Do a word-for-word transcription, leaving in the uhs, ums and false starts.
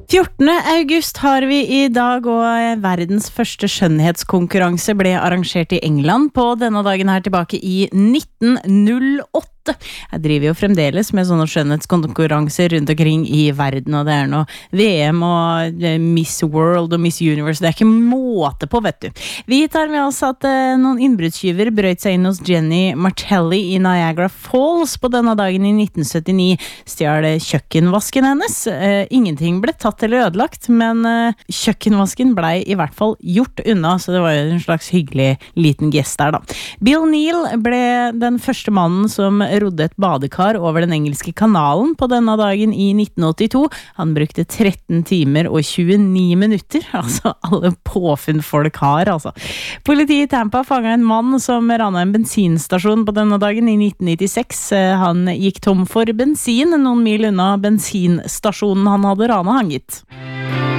fjortende august har vi i dag, og verdens første skjønnhetskonkurranse ble arrangert i England på denne dagen her tilbake i nitten null åtte. Jeg driver jo fremdeles med sånne skjønnhetskonkurranser rundt omkring i verden, og det er noe V M og Miss World og Miss Universe, det er ikke måte på, vet du. Vi tar med oss at eh, noen innbruddstyver brøt seg inn hos Jenny Martelli i Niagara Falls på denne dagen i nitten syttini, stjal kjøkkenvasken hennes. Eh, ingenting ble tatt eller ødelagt, men eh, kjøkkenvasken ble i hvert fall gjort unna, så det var jo en slags hyggelig liten gest der da. Bill Neal ble den første mannen som rodde et badekar over den engelske kanalen på denne dagen i nitten åttito. Han brukte tretten timer og tjueni minutter, altså alle påfunn folk har, altså. Politiet i Tampa fanget en mann som ranet en bensinstasjon på denne dagen i nitten nittiseks. Han gikk tom for bensin noen mil unna bensinstasjonen han hadde ranet, han gitt.